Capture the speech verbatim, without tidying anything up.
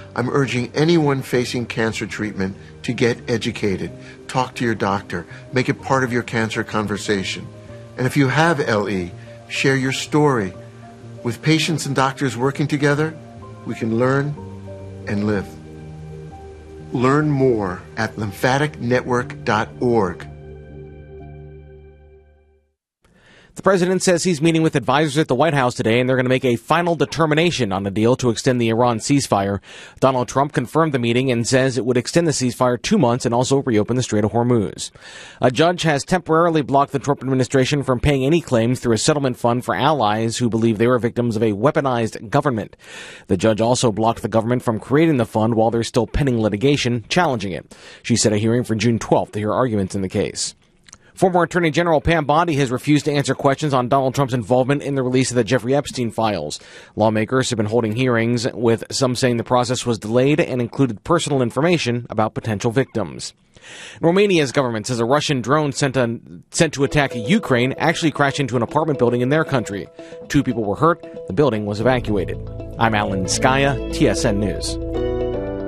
I'm urging anyone facing cancer treatment to get educated. Talk to your doctor. Make it part of your cancer conversation. And if you have L E, share your story. With patients and doctors working together, we can learn and live. Learn more at lymphatic network dot org. The president says he's meeting with advisors at the White House today, and they're going to make a final determination on the deal to extend the Iran ceasefire. Donald Trump confirmed the meeting and says it would extend the ceasefire two months and also reopen the Strait of Hormuz. A judge has temporarily blocked the Trump administration from paying any claims through a settlement fund for allies who believe they were victims of a weaponized government. The judge also blocked the government from creating the fund while there's still pending litigation challenging it. She set a hearing for June twelfth to hear arguments in the case. Former Attorney General Pam Bondi has refused to answer questions on Donald Trump's involvement in the release of the Jeffrey Epstein files. Lawmakers have been holding hearings, with some saying the process was delayed and included personal information about potential victims. Romania's government says a Russian drone sent, on, sent to attack Ukraine actually crashed into an apartment building in their country. Two people were hurt. The building was evacuated. I'm Alan Skaya, T S N News.